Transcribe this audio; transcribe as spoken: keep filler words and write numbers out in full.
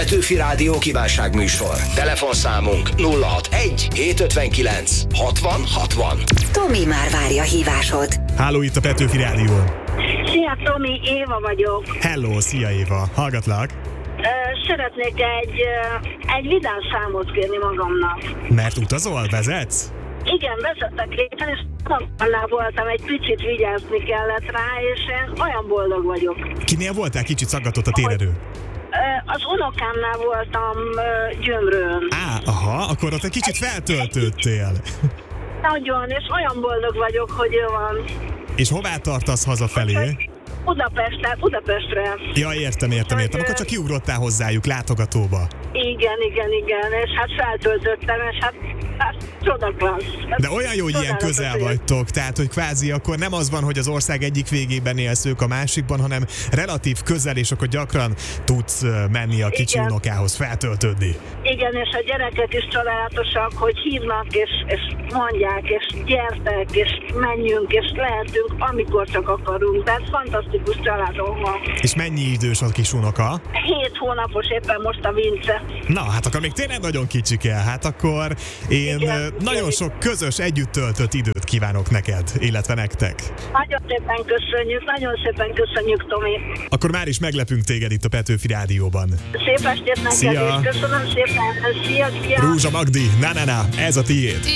Petőfi Rádió kívánságműsor. Telefonszámunk nulla hatvanegy hétszázötvenkilenc hatvan hatvan. Tomi már várja hívásod. Háló, itt a Petőfi Rádió. Szia Tomi, Éva vagyok. Hello, szia Éva, hallgatlak. Ö, Szeretnék egy, ö, egy vidám számot kérni magamnak. Mert utazol, vezetsz? Igen, vezettek réten, és annál voltam, egy picit vigyázni kellett rá, és én olyan boldog vagyok. Kinél voltál? Kicsit szaggatott a térerő. Ö, Az unokámnál voltam ö, Gyömrőn. Á, aha, akkor ott egy kicsit feltöltődtél. Nagyon, és olyan boldog vagyok, hogy ő van. És hová tartasz hazafelé? Budapestre, Budapestre. Ja, értem, értem, értem. Akkor csak kiugrottál hozzájuk látogatóba. Igen, igen, igen, és hát feltöltöttem, és hát, hát csodaklassz. De olyan jó, hogy ilyen Csodálatos közel élet. vagytok, tehát, hogy kvázi akkor nem az van, hogy az ország egyik végében élsz, ők a másikban, hanem relatív közel, és akkor gyakran tudsz menni a kicsi Igen. unokához, feltöltődni. Igen, és a gyerekek is csodálatosak, hogy hívnak, és, és mondják, és gyertek, és menjünk, és lehetünk, amikor csak akarunk. Tehát fantasztikus családom van. És mennyi idős a kis unoka? Hét hónapos éppen most a Vince. Na, hát akkor még tényleg nagyon kicsike. Hát akkor én Igen, ö, nagyon igen. sok közös együtt töltött időt kívánok neked, illetve nektek. Nagyon szépen köszönjük, nagyon szépen köszönjük, Tomi. Akkor már is meglepünk téged itt a Petőfi Rádióban. Szép estét neked, Szia. és köszönöm szépen. Szia, szia. Rúzsa Magdi, na na na, ez a tiéd.